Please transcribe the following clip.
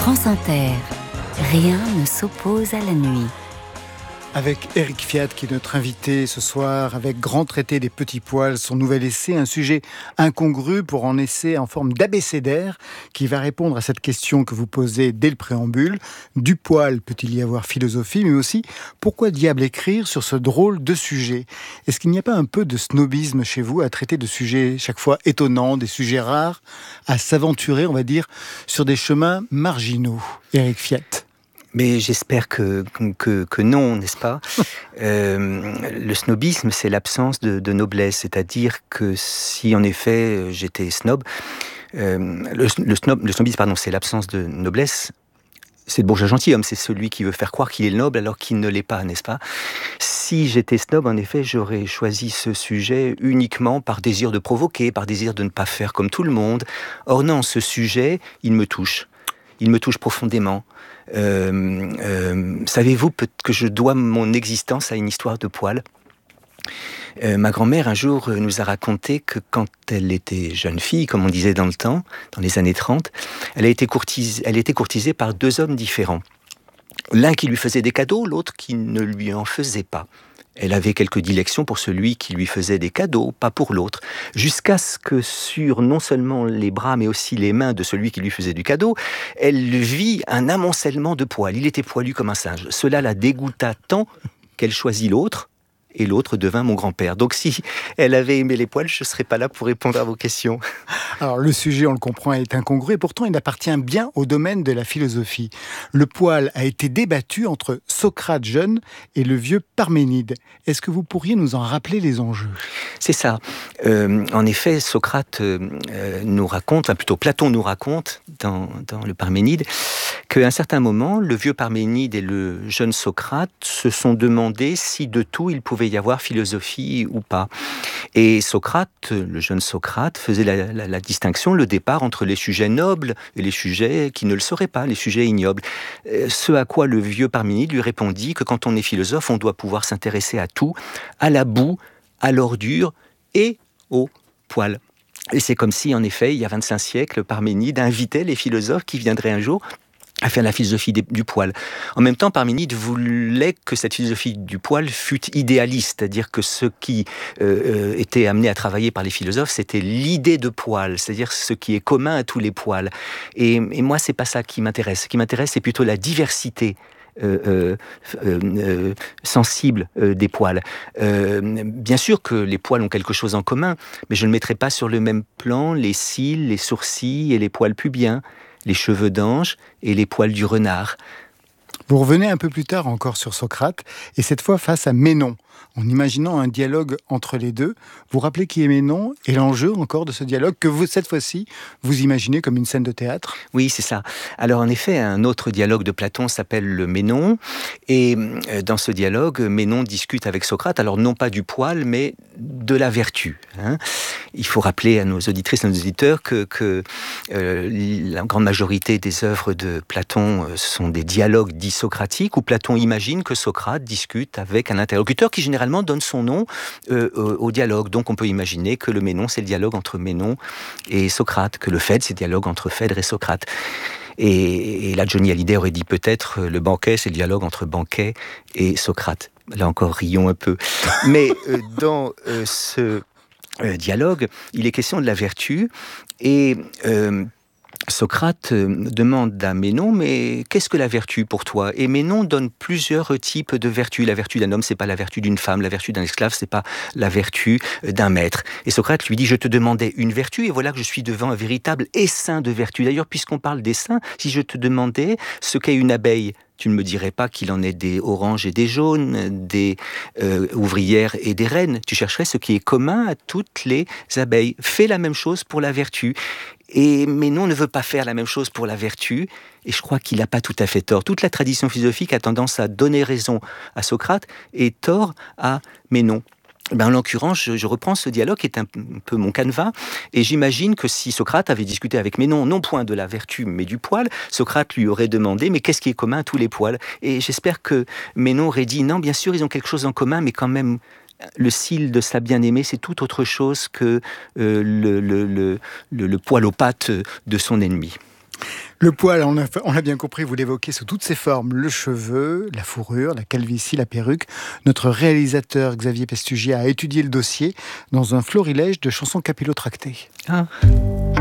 France Inter, rien ne s'oppose à la nuit. Avec Éric Fiat qui est notre invité ce soir, avec Grand traité des petits poils, son nouvel essai, un sujet incongru pour un essai en forme d'abécédaire qui va répondre à cette question que vous posez dès le préambule. Du poil peut-il y avoir philosophie, mais aussi pourquoi diable écrire sur ce drôle de sujet? Est-ce qu'il n'y a pas un peu de snobisme chez vous à traiter de sujets chaque fois étonnants, des sujets rares, à s'aventurer, on va dire, sur des chemins marginaux? Éric Fiat. Mais j'espère que non, n'est-ce pas? Le snobisme, c'est l'absence de noblesse. C'est-à-dire que si, en effet, j'étais snob, le snobisme, c'est l'absence de noblesse. C'est le bourgeois gentilhomme, c'est celui qui veut faire croire qu'il est noble alors qu'il ne l'est pas, n'est-ce pas? Si j'étais snob, en effet, j'aurais choisi ce sujet uniquement par désir de provoquer, par désir de ne pas faire comme tout le monde. Or non, ce sujet, il me touche. Il me touche profondément. Savez-vous que je dois mon existence à une histoire de poils? Ma grand-mère, un jour, nous a raconté que quand elle était jeune fille, comme on disait dans le temps, dans les années 30, elle était courtisée par deux hommes différents. L'un qui lui faisait des cadeaux, l'autre qui ne lui en faisait pas. Elle avait quelques dilections pour celui qui lui faisait des cadeaux, pas pour l'autre, jusqu'à ce que sur non seulement les bras, mais aussi les mains de celui qui lui faisait du cadeau, elle vit un amoncellement de poils. Il était poilu comme un singe. Cela la dégoûta tant qu'elle choisit l'autre, et l'autre devint mon grand-père. Donc si elle avait aimé les poils, je ne serais pas là pour répondre à vos questions. Alors le sujet, on le comprend, est incongru et pourtant il appartient bien au domaine de la philosophie. Le poil a été débattu entre Socrate jeune et le vieux Parménide. Est-ce que vous pourriez nous en rappeler les enjeux? C'est ça. En effet, Socrate nous raconte, enfin plutôt Platon nous raconte dans le Parménide, qu'à un certain moment, le vieux Parménide et le jeune Socrate se sont demandé si de tout il pouvait y avoir philosophie ou pas. Et Socrate, le jeune Socrate, faisait la distinction, le départ entre les sujets nobles et les sujets qui ne le seraient pas, les sujets ignobles. Ce à quoi le vieux Parménide lui répondit que quand on est philosophe, on doit pouvoir s'intéresser à tout, à la boue, à l'ordure et au poil. Et c'est comme si, en effet, il y a 25 siècles, Parménide invitait les philosophes qui viendraient un jour à faire la philosophie du poil. En même temps, Parménide voulait que cette philosophie du poil fût idéaliste, c'est-à-dire que ce qui était amené à travailler par les philosophes, c'était l'idée de poil, c'est-à-dire ce qui est commun à tous les poils. Et moi, c'est pas ça qui m'intéresse. Ce qui m'intéresse, c'est plutôt la diversité sensible des poils. Bien sûr que les poils ont quelque chose en commun, mais je ne mettrai pas sur le même plan les cils, les sourcils et les poils pubiens, les cheveux d'ange et les poils du renard. Vous revenez un peu plus tard encore sur Socrate, et cette fois face à Ménon, en imaginant un dialogue entre les deux. Vous rappelez qui est Ménon et l'enjeu encore de ce dialogue que vous, cette fois-ci, vous imaginez comme une scène de théâtre? Oui, c'est ça. Alors en effet, un autre dialogue de Platon s'appelle le Ménon, et dans ce dialogue, Ménon discute avec Socrate, alors non pas du poil, mais de la vertu. Il faut rappeler à nos auditrices et nos auditeurs que la grande majorité des œuvres de Platon sont des dialogues dits socratiques, où Platon imagine que Socrate discute avec un interlocuteur qui généralement donne son nom au dialogue. Donc on peut imaginer que le Ménon, c'est le dialogue entre Ménon et Socrate, que le Phèdre, c'est le dialogue entre Phèdre et Socrate. Et là, Johnny Hallyday aurait dit peut-être le banquet, c'est le dialogue entre Banquet et Socrate. Là encore, rions un peu. Mais dans ce dialogue, il est question de la vertu et Socrate demande à Ménon, mais qu'est-ce que la vertu pour toi? Et Ménon donne plusieurs types de vertus. La vertu d'un homme, c'est pas la vertu d'une femme. La vertu d'un esclave, c'est pas la vertu d'un maître. Et Socrate lui dit, je te demandais une vertu, et voilà que je suis devant un véritable essaim de vertus. D'ailleurs, puisqu'on parle d'essaim, si je te demandais ce qu'est une abeille, tu ne me dirais pas qu'il en est des oranges et des jaunes, des ouvrières et des reines. Tu chercherais ce qui est commun à toutes les abeilles. Fais la même chose pour la vertu. Et Ménon ne veut pas faire la même chose pour la vertu, et je crois qu'il n'a pas tout à fait tort. Toute la tradition philosophique a tendance à donner raison à Socrate et tort à Ménon. En l'occurrence, je reprends ce dialogue qui est un peu mon canevas, et j'imagine que si Socrate avait discuté avec Ménon, non point de la vertu, mais du poil, Socrate lui aurait demandé, mais qu'est-ce qui est commun à tous les poils? Et j'espère que Ménon aurait dit, non, bien sûr, ils ont quelque chose en commun, mais quand même, le cil de sa bien-aimée, c'est tout autre chose que le poil aux pattes de son ennemi. Le poil, on l'a bien compris, vous l'évoquez sous toutes ses formes. Le cheveu, la fourrure, la calvitie, la perruque. Notre réalisateur Xavier Pestugier a étudié le dossier dans un florilège de chansons capillotractées. Ah.